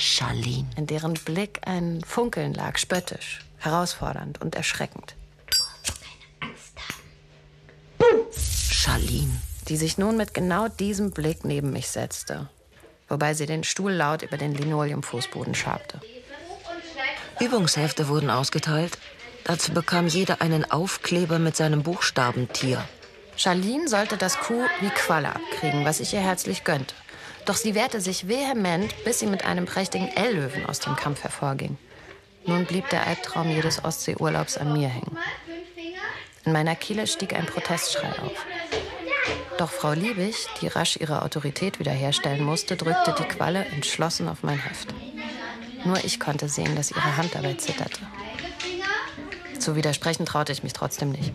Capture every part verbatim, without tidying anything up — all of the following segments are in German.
Charlene. In deren Blick ein Funkeln lag, spöttisch, herausfordernd und erschreckend. Du brauchst keine Angst haben. Charlene. Die sich nun mit genau diesem Blick neben mich setzte, wobei sie den Stuhl laut über den Linoleumfußboden schabte. Übungshefte wurden ausgeteilt. Dazu bekam jeder einen Aufkleber mit seinem Buchstabentier. Charlene sollte das Q wie Qualle abkriegen, was ich ihr herzlich gönnte. Doch sie wehrte sich vehement, bis sie mit einem prächtigen L-Löwen aus dem Kampf hervorging. Nun blieb der Albtraum jedes Ostseeurlaubs an mir hängen. In meiner Kehle stieg ein Protestschrei auf. Doch Frau Liebig, die rasch ihre Autorität wiederherstellen musste, drückte die Qualle entschlossen auf mein Heft. Nur ich konnte sehen, dass ihre Hand dabei zitterte. Zu widersprechen traute ich mich trotzdem nicht.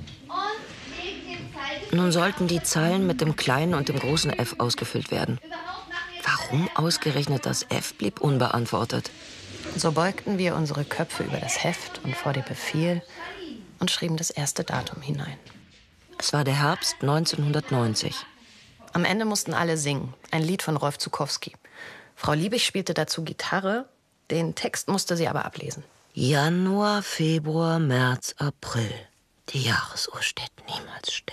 Nun sollten die Zeilen mit dem kleinen und dem großen F ausgefüllt werden. Warum ausgerechnet das F blieb unbeantwortet? So beugten wir unsere Köpfe über das Heft und vor dem Befehl und schrieben das erste Datum hinein. Es war der Herbst neunzehnhundertneunzig. Am Ende mussten alle singen, ein Lied von Rolf Zukowski. Frau Liebig spielte dazu Gitarre, den Text musste sie aber ablesen. Januar, Februar, März, April. Die Jahresuhr steht niemals still.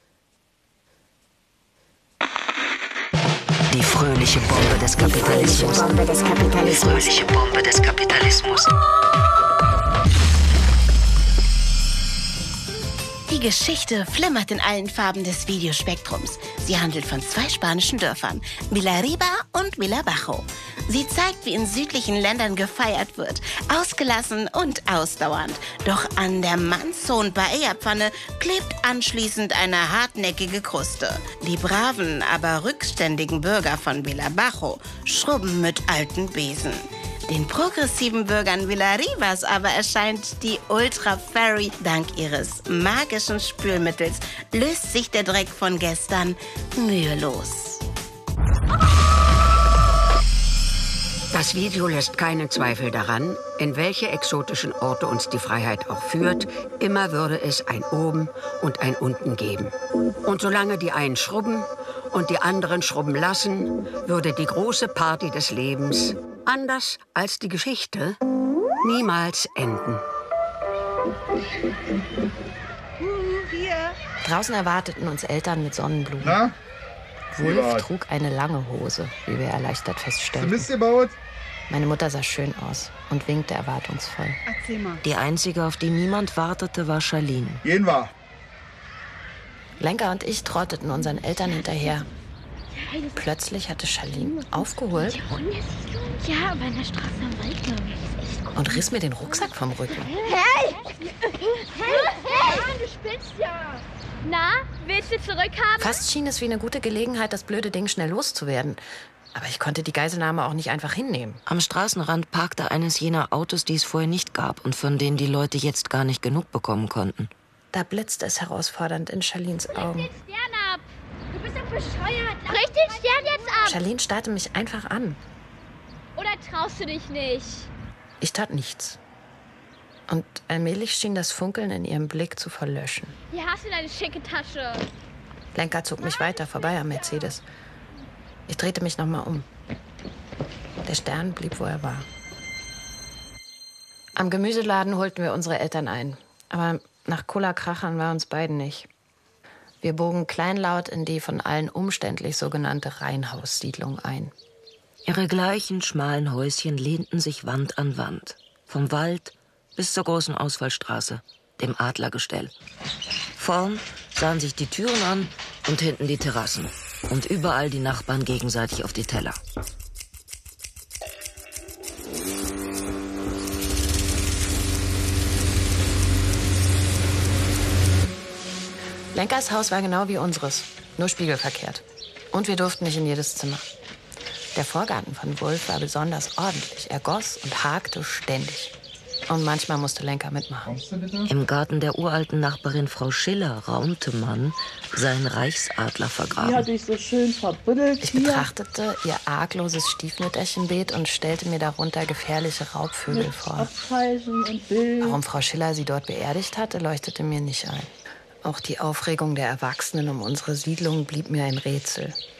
Die fröhliche Bombe des Kapitalismus. Die fröhliche Bombe des Kapitalismus. Die Geschichte flimmert in allen Farben des Videospektrums. Sie handelt von zwei spanischen Dörfern, Villarriba und Villabajo. Sie zeigt, wie in südlichen Ländern gefeiert wird, ausgelassen und ausdauernd. Doch an der Manzon-Paella-Pfanne klebt anschließend eine hartnäckige Kruste. Die braven, aber rückständigen Bürger von Villabajo schrubben mit alten Besen. Den progressiven Bürgern Villarribas aber erscheint die Ultra Fairy. Dank ihres magischen Spülmittels löst sich der Dreck von gestern mühelos. Das Video lässt keinen Zweifel daran, in welche exotischen Orte uns die Freiheit auch führt, immer würde es ein Oben und ein Unten geben. Und solange die einen schrubben und die anderen schrubben lassen, würde die große Party des Lebens, anders als die Geschichte, niemals enden. Draußen erwarteten uns Eltern mit Sonnenblumen. Na? Wulf trug eine lange Hose, wie wir erleichtert feststellten. Mist gebaut? Meine Mutter sah schön aus und winkte erwartungsvoll. Erzähl mal. Die einzige, auf die niemand wartete, war Charlene. Gehen wir. Lenka und ich trotteten unseren Eltern hinterher. Plötzlich hatte Charlene aufgeholt Ja, aber in der Straße am Wald, glaube ich. und riss mir den Rucksack vom Rücken. Hey! Hey! Hey! Du spinnst ja! Na, willst du zurückhaben? Fast schien es wie eine gute Gelegenheit, das blöde Ding schnell loszuwerden. Aber ich konnte die Geiselnahme auch nicht einfach hinnehmen. Am Straßenrand parkte eines jener Autos, die es vorher nicht gab und von denen die Leute jetzt gar nicht genug bekommen konnten. Da blitzte es herausfordernd in Charlines Augen. Den Stern ab! Du bist doch bescheuert! Brich den Stern jetzt ab! Charlene starrte mich einfach an. Oder traust du dich nicht? Ich tat nichts. Und allmählich schien das Funkeln in ihrem Blick zu verlöschen. Hier hast du deine schicke Tasche. Lenka zog mich weiter vorbei am Mercedes. Ich drehte mich nochmal um. Der Stern blieb, wo er war. Am Gemüseladen holten wir unsere Eltern ein. Aber nach Cola-Krachern war uns beiden nicht. Wir bogen kleinlaut in die von allen umständlich sogenannte Reihenhaussiedlung ein. Ihre gleichen schmalen Häuschen lehnten sich Wand an Wand. Vom Wald bis zur großen Ausfallstraße, dem Adlergestell. Vorn sahen sich die Türen an und hinten die Terrassen. Und überall die Nachbarn gegenseitig auf die Teller. Lenkas Haus war genau wie unseres, nur spiegelverkehrt. Und wir durften nicht in jedes Zimmer. Der Vorgarten von Wulf war besonders ordentlich. Er goss und hakte ständig. Und manchmal musste Lenka mitmachen. Im Garten der uralten Nachbarin Frau Schiller raunte man seinen Reichsadler vergraben. Die hatte ich so schön verbuddelt. Ich betrachtete ihr argloses Stiefmütterchenbeet und stellte mir darunter gefährliche Raubvögel vor. Abzeichen und Bild. Warum Frau Schiller sie dort beerdigt hatte, leuchtete mir nicht ein. Auch die Aufregung der Erwachsenen um unsere Siedlung blieb mir ein Rätsel.